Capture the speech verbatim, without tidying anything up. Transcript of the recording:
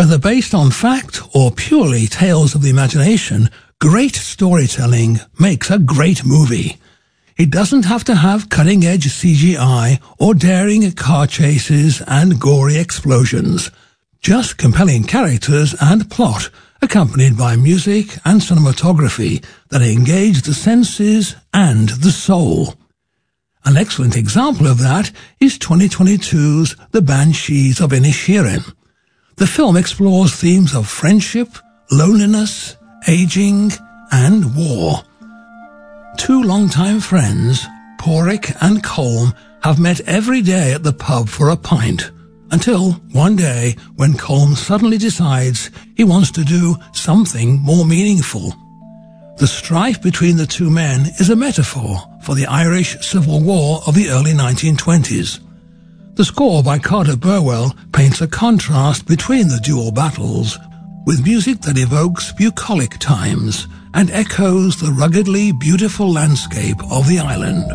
Whether based on fact or purely tales of the imagination, great storytelling makes a great movie. It doesn't have to have cutting-edge C G I or daring car chases and gory explosions. Just compelling characters and plot, accompanied by music and cinematography that engage the senses and the soul. An excellent example of that is twenty twenty-two's The Banshees of Inisherin. The film explores themes of friendship, loneliness, aging, and war. Two longtime friends, Porrick and Colm, have met every day at the pub for a pint, until one day when Colm suddenly decides he wants to do something more meaningful. The strife between the two men is a metaphor for the Irish Civil War of the early nineteen twenties. The score by Carter Burwell paints a contrast between the dual battles, with music that evokes bucolic times and echoes the ruggedly beautiful landscape of the island.